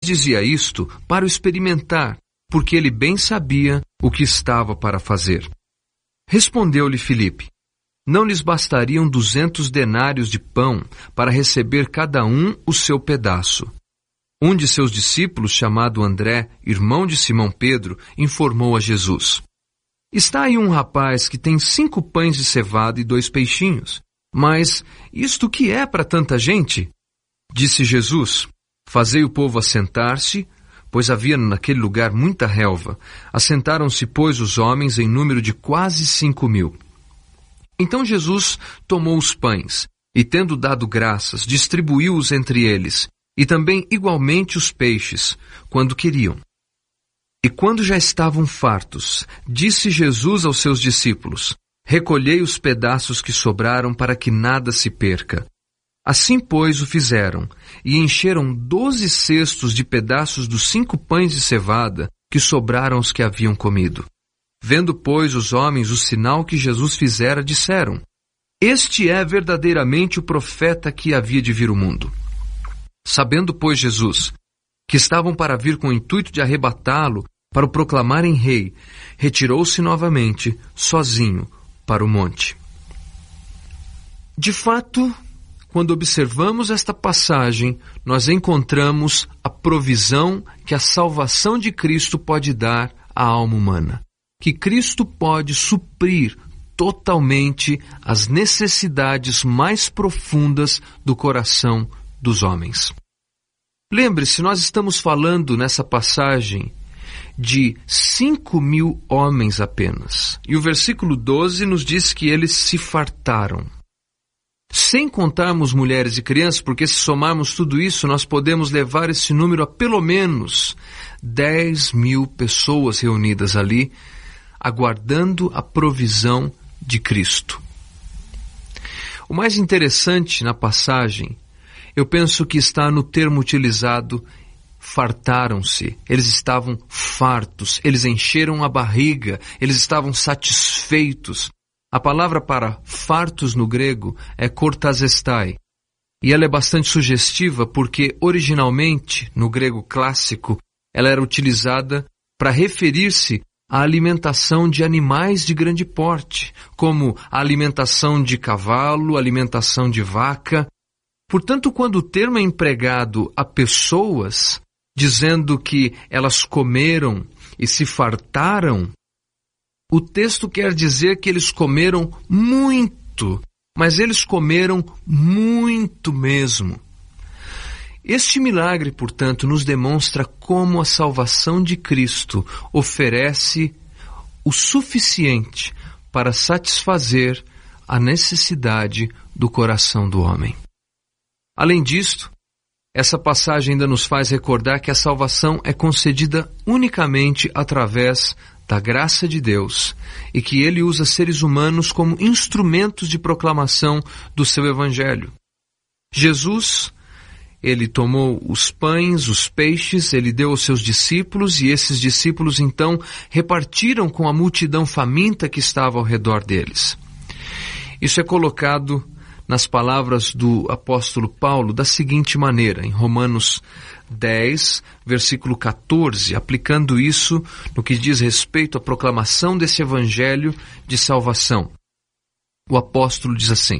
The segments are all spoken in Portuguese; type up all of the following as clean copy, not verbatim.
Dizia isto para o experimentar, porque ele bem sabia o que estava para fazer. Respondeu-lhe Filipe: não lhes bastariam 200 denários de pão para receber cada um o seu pedaço. Um de seus discípulos, chamado André, irmão de Simão Pedro, informou a Jesus: está aí um rapaz que tem 5 pães de cevada e 2 peixinhos. Mas isto que é para tanta gente? Disse Jesus: fazei o povo assentar-se, pois havia naquele lugar muita relva. Assentaram-se, pois, os homens em número de quase 5.000. Então Jesus tomou os pães, e tendo dado graças, distribuiu-os entre eles, e também igualmente os peixes, quando queriam. E quando já estavam fartos, disse Jesus aos seus discípulos: recolhei os pedaços que sobraram para que nada se perca. Assim, pois, o fizeram, e encheram 12 cestos de pedaços dos 5 pães de cevada que sobraram aos que haviam comido. Vendo, pois, os homens o sinal que Jesus fizera, disseram: este é verdadeiramente o profeta que havia de vir ao mundo. Sabendo, pois, Jesus que estavam para vir com o intuito de arrebatá-lo para o proclamarem rei, retirou-se novamente, sozinho, para o monte. De fato, quando observamos esta passagem, nós encontramos a provisão que a salvação de Cristo pode dar à alma humana. Que Cristo pode suprir totalmente as necessidades mais profundas do coração dos homens. Lembre-se, nós estamos falando nessa passagem de 5.000 homens apenas. E o versículo 12 nos diz que eles se fartaram. Sem contarmos mulheres e crianças, porque se somarmos tudo isso, nós podemos levar esse número a pelo menos 10.000 pessoas reunidas ali, aguardando a provisão de Cristo. O mais interessante na passagem, eu penso que está no termo utilizado, fartaram-se. Eles estavam fartos, eles encheram a barriga, eles estavam satisfeitos. A palavra para fartos no grego é kortazestai, e ela é bastante sugestiva porque originalmente, no grego clássico, ela era utilizada para referir-se a alimentação de animais de grande porte, como a alimentação de cavalo, alimentação de vaca. Portanto, quando o termo é empregado a pessoas, dizendo que elas comeram e se fartaram, o texto quer dizer que eles comeram muito, mas eles comeram muito mesmo. Este milagre, portanto, nos demonstra como a salvação de Cristo oferece o suficiente para satisfazer a necessidade do coração do homem. Além disto, essa passagem ainda nos faz recordar que a salvação é concedida unicamente através da graça de Deus e que Ele usa seres humanos como instrumentos de proclamação do seu Evangelho. Jesus, Ele tomou os pães, os peixes, Ele deu aos seus discípulos e esses discípulos então repartiram com a multidão faminta que estava ao redor deles. Isso é colocado nas palavras do apóstolo Paulo da seguinte maneira, em Romanos 10, versículo 14, aplicando isso no que diz respeito à proclamação desse evangelho de salvação. O apóstolo diz assim: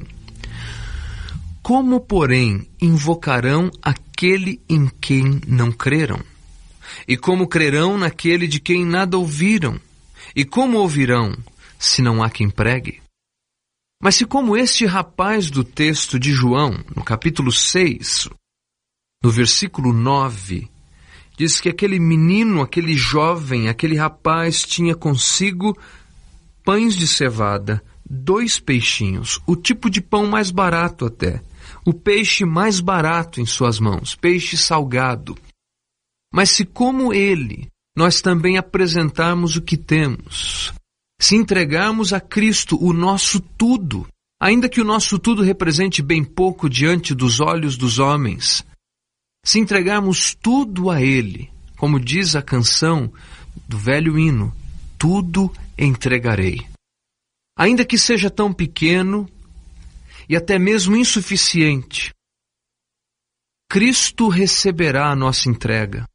como, porém, invocarão aquele em quem não creram? E como crerão naquele de quem nada ouviram? E como ouvirão, se não há quem pregue? Mas se como este rapaz do texto de João, no capítulo 6, no versículo 9, diz que aquele menino, aquele jovem, aquele rapaz tinha consigo pães de cevada, 2 peixinhos, o tipo de pão mais barato até, o peixe mais barato em suas mãos, peixe salgado. Mas se como ele, nós também apresentarmos o que temos, se entregarmos a Cristo o nosso tudo, ainda que o nosso tudo represente bem pouco diante dos olhos dos homens, se entregarmos tudo a Ele, como diz a canção do velho hino, tudo entregarei. Ainda que seja tão pequeno e até mesmo insuficiente, Cristo receberá a nossa entrega.